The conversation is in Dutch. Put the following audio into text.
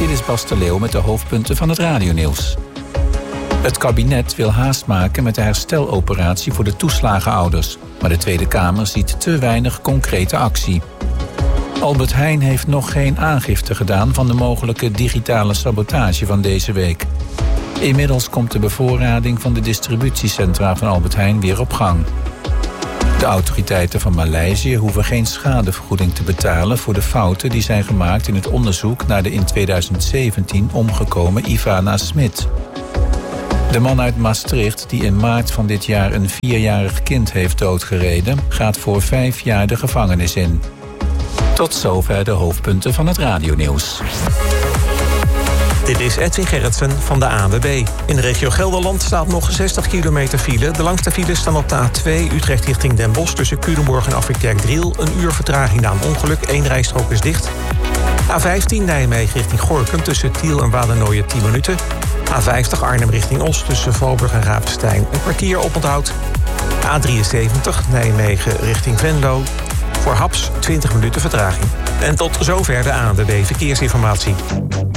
Dit is Bas de Leeuw met de hoofdpunten van het radionieuws. Het kabinet wil haast maken met de hersteloperatie voor de toeslagenouders, maar de Tweede Kamer ziet te weinig concrete actie. Albert Heijn heeft nog geen aangifte gedaan van de mogelijke digitale sabotage van deze week. Inmiddels komt de bevoorrading van de distributiecentra van Albert Heijn weer op gang. De autoriteiten van Maleisië hoeven geen schadevergoeding te betalen voor de fouten die zijn gemaakt in het onderzoek naar de in 2017 omgekomen Ivana Smit. De man uit Maastricht, die in maart van dit jaar een 4-jarig kind heeft doodgereden, gaat voor 5 jaar de gevangenis in. Tot zover de hoofdpunten van het radionieuws. Dit is Edwin Gerritsen van de ANWB. In de regio Gelderland staat nog 60 kilometer file. De langste files staan op de A2 Utrecht richting Den Bosch tussen Culemborg en Afrit-Kerkdriel. Een uur vertraging na een ongeluk, 1 rijstrook is dicht. A15 Nijmegen richting Gorinchem tussen Tiel en Wadernooien 10 minuten. A50 Arnhem richting Os tussen Valburg en Ravenstein een kwartier oponthoud. A73 Nijmegen richting Venlo. Voor Haps 20 minuten vertraging. En tot zover de ANWB Verkeersinformatie.